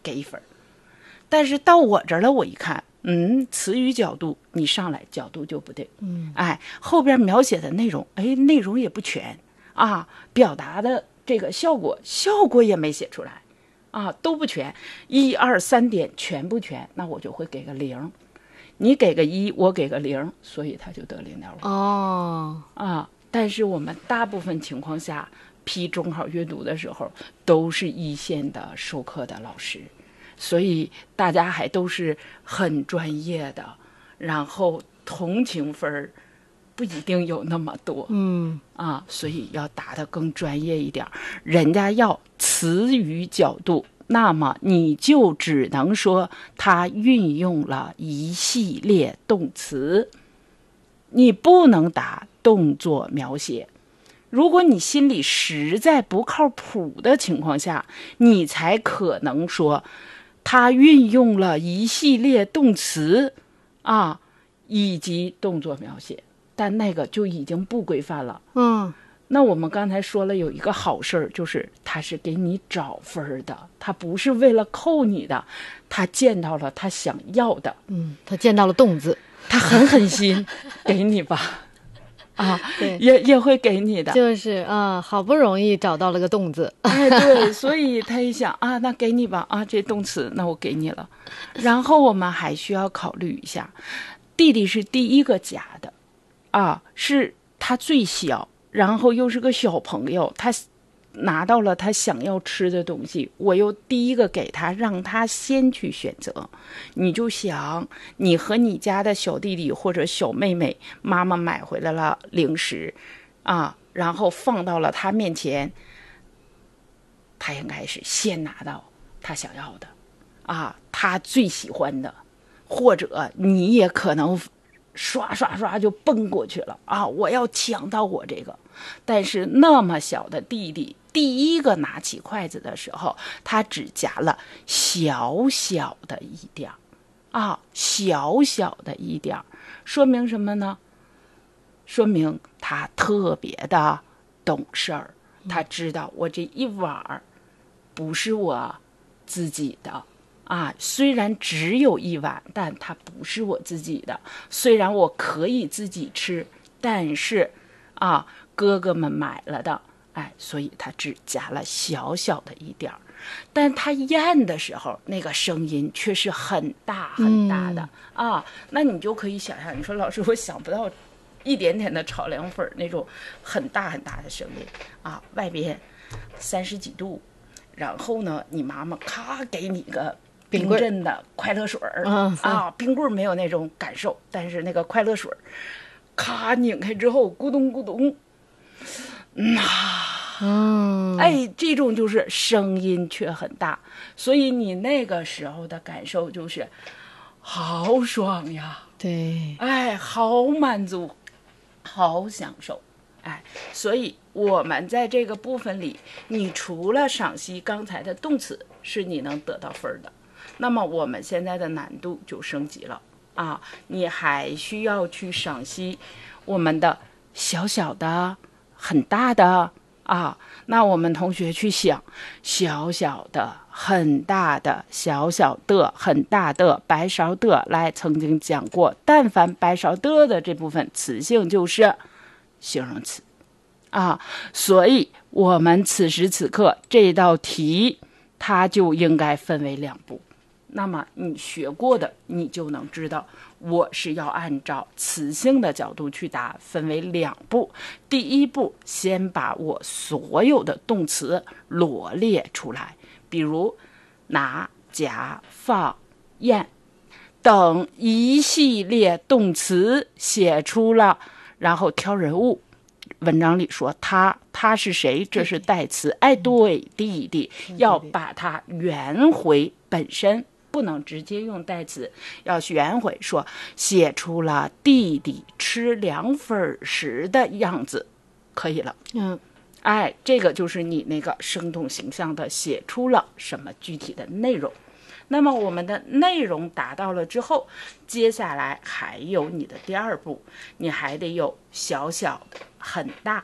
给1分。但是到我这儿了，我一看，词语角度你上来角度就不对，后边描写的内容，内容也不全啊，表达的这个效果也没写出来啊，都不全，1、2、3点全不全，那我就会给个0，你给个1，我给个0，所以他就得0.5。但是我们大部分情况下批中考阅读的时候，都是一线的授课的老师，所以大家还都是很专业的，然后同情分不一定有那么多，所以要答得更专业一点。人家要词语角度，那么你就只能说他运用了一系列动词，你不能答动作描写。如果你心里实在不靠谱的情况下，你才可能说他运用了一系列动词以及动作描写，但那个就已经不规范了。那我们刚才说了有一个好事儿，就是他是给你找分的，他不是为了扣你的，他见到了他想要的， 他见到了动字， 他很狠心给你吧。 对， 也会给你的， 就是好不容易找到了个动字， 对，所以他一想那给你吧，这动词那我给你了。然后我们还需要考虑一下，弟弟是第一个加的是他最小，然后又是个小朋友，他拿到了他想要吃的东西，我又第一个给他，让他先去选择。你就想你和你家的小弟弟或者小妹妹，妈妈买回来了零食然后放到了他面前，他应该是先拿到他想要的他最喜欢的，或者你也可能刷刷刷就奔过去了我要抢到我这个。但是那么小的弟弟第一个拿起筷子的时候，他只夹了小小的一点小小的一点，说明什么呢？说明他特别的懂事儿，他知道我这一碗不是我自己的虽然只有一碗，但它不是我自己的。虽然我可以自己吃，但是哥哥们买了的，所以他只加了小小的一点儿。但他咽的时候，那个声音却是很大很大的那你就可以想象，你说老师，我想不到一点点的炒凉粉那种很大很大的声音外边30几度，然后呢，你妈妈咔给你个冰镇的快乐水冰棍没有那种感受，但是那个快乐水咔拧开之后，咕咚咕咚，这种就是声音却很大，所以你那个时候的感受就是好爽呀， 对， 好满足，好享受，所以我们在这个部分里，你除了赏析刚才的动词是你能得到分的，那么我们现在的难度就升级了你还需要去赏析我们的小小的、很大的那我们同学去想，小小的、很大的、小小的、很大的、白勺的，来曾经讲过，但凡白勺的这部分词性就是形容词所以我们此时此刻这道题它就应该分为2步。那么你学过的，你就能知道我是要按照词性的角度去答，分为2步。第一步，先把我所有的动词罗列出来，比如拿、夹、放、咽等一系列动词写出了，然后挑人物。文章里说他是谁？这是代词。对，弟弟，要把它圆回本身，不能直接用代词，要圆回，说写出了弟弟吃凉粉时的样子，可以了。这个就是你那个生动形象的写出了什么具体的内容。那么我们的内容达到了之后，接下来还有你的第2步，你还得有小小的、很大。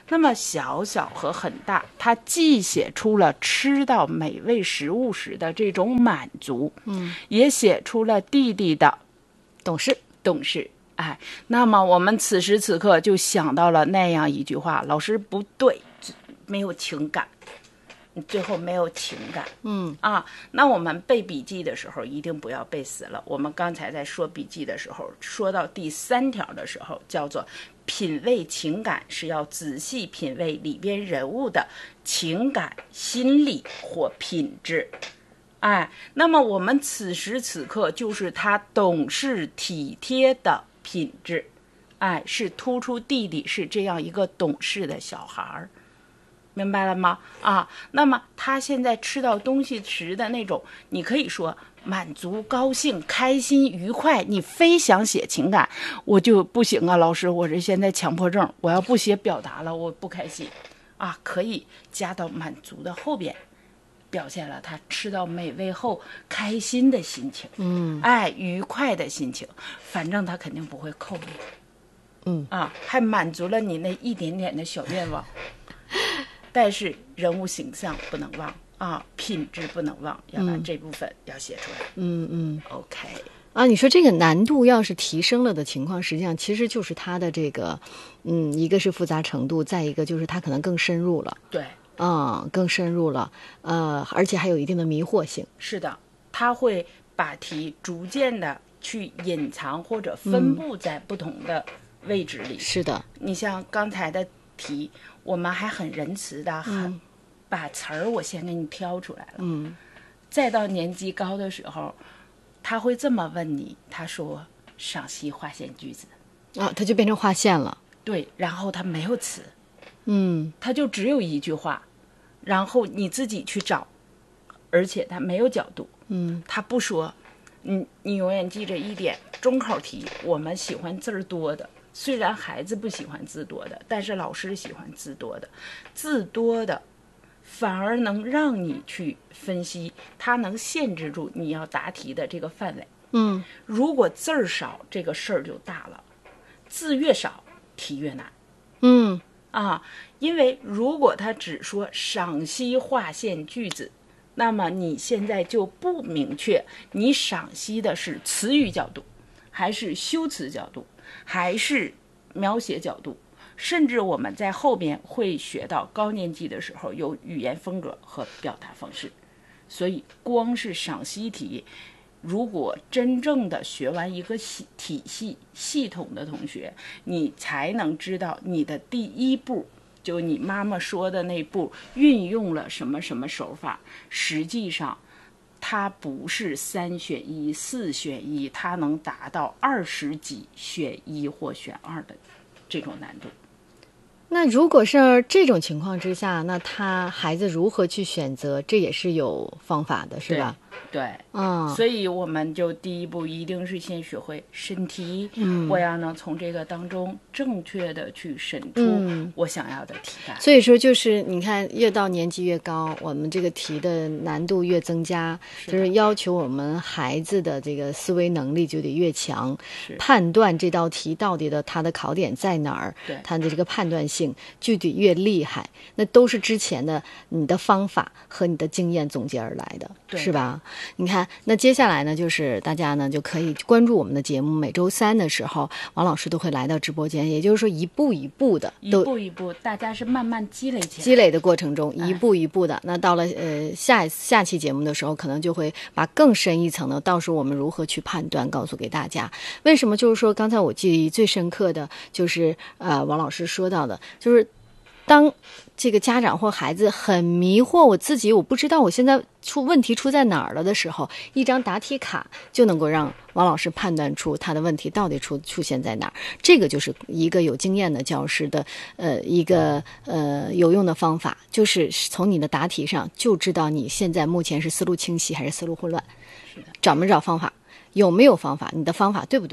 那么小小和很大，它既写出了吃到美味食物时的这种满足，也写出了弟弟的懂事。 哎，那么我们此时此刻就想到了那样一句话：老师不对，没有情感，最后没有情感。那我们背笔记的时候一定不要背死了。我们刚才在说笔记的时候，说到第3条的时候，叫做品味情感，是要仔细品味里边人物的情感、心理或品质。哎，那么我们此时此刻就是他懂事体贴的品质，哎，是突出弟弟是这样一个懂事的小孩儿，明白了吗？那么他现在吃到东西时的那种，你可以说满足、高兴、开心、愉快，你非想写情感，我就不行啊，老师，我这现在强迫症，我要不写表达了，我不开心可以加到满足的后边。表现了他吃到美味后开心的心情，愉快的心情，反正他肯定不会扣你，还满足了你那一点点的小愿望，但是人物形象不能忘品质不能忘，要把这部分要写出来。OK。 你说这个难度要是提升了的情况，实际上其实就是它的这个，一个是复杂程度，再一个就是它可能更深入了。 对。 更深入了，而且还有一定的迷惑性。 是的，他会把题逐渐的去隐藏或者分布在不同的位置里。 是的， 你像刚才的题，我们还很仁慈的，把词儿我先给你挑出来了。再到年级高的时候，他会这么问你，他说赏析划线句子， 他就变成划线了。 对，然后他没有词，他就只有一句话。然后你自己去找，而且他没有角度，他不说，你永远记着一点，中考题我们喜欢字儿多的，虽然孩子不喜欢字多的，但是老师喜欢字多的，字多的反而能让你去分析，它能限制住你要答题的这个范围。如果字儿少，这个事儿就大了，字越少，题越难。因为如果他只说赏析划线句子，那么你现在就不明确你赏析的是词语角度，还是修辞角度，还是描写角度，甚至我们在后边会学到高年级的时候有语言风格和表达方式。所以光是赏析题，如果真正的学完一个体系系统的同学，你才能知道你的第一步，就你妈妈说的那步运用了什么什么手法，实际上它不是3选1、4选1，它能达到20几选1或选2的这种难度。 那如果是这种情况之下，那孩子如何去选择，这也是有方法的，是吧？ 对，所以我们就第一步一定是先学会审题，我要能从这个当中正确的去审出我想要的题干。 所以说就是你看，越到年级越高，我们这个题的难度越增加，就是要求我们孩子的这个思维能力就得越强，判断这道题到底它的考点在哪儿，它的这个判断性就得越厉害。那都是之前的你的方法和你的经验总结而来的，是吧？你看，那接下来呢，就是大家呢就可以关注我们的节目，每周3的时候，王老师都会来到直播间，也就是说一步一步的， 一步一步，大家是慢慢积累起来， 积累的过程中，一步一步的。那到了下期节目的时候，可能就会把更深一层的，到时候我们如何去判断，告诉给大家。为什么？就是说，刚才我记忆最深刻的就是王老师说到的，就是当这个家长或孩子很迷惑，我不知道我现在问题出在哪儿了的时候，一张答题卡就能够让王老师判断出他的问题到底出现在哪儿。这个就是一个有经验的教师的一个有用的方法，就是从你的答题上就知道你现在目前是思路清晰还是思路混乱。 是的， 找没找方法，有没有方法，你的方法对不对？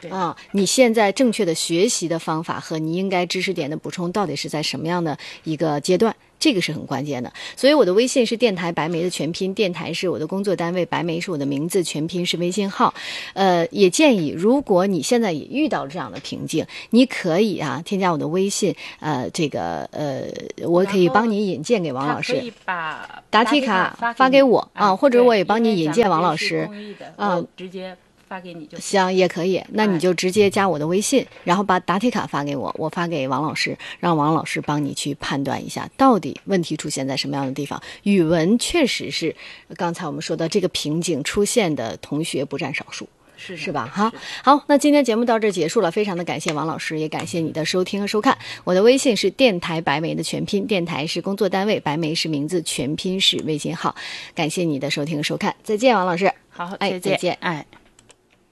你现在正确的学习的方法和你应该知识点的补充到底是在什么样的一个阶段，这个是很关键的。所以我的微信是电台白梅的全拼，电台是我的工作单位，白梅是我的名字，全拼是微信号。也建议如果你现在也遇到了这样的瓶颈，你可以添加我的微信，我可以帮你引荐给王老师， 可以把答题卡发给我或者我也帮你引荐王老师直接发给你就行，也可以。那你就直接加我的微信，然后把答题卡发给我，我发给王老师，让王老师帮你去判断一下，到底问题出现在什么样的地方。语文确实是刚才我们说的这个瓶颈出现的同学不占少数。是吧？好，那今天节目到这儿结束了，非常的感谢王老师，也感谢你的收听和收看。我的微信是电台白梅的全拼，电台是工作单位，白梅是名字，全拼是微信号。感谢你的收听和收看，再见，王老师。 好， 再见。 哎。